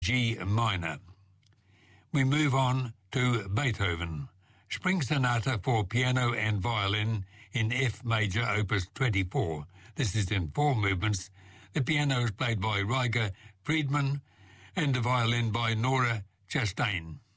G minor. We move on to Beethoven. Spring Sonata for piano and violin in F major, opus 24. This is in 4 movements. The piano is played by Rüdiger Friedman and the violin by Nora Chastain.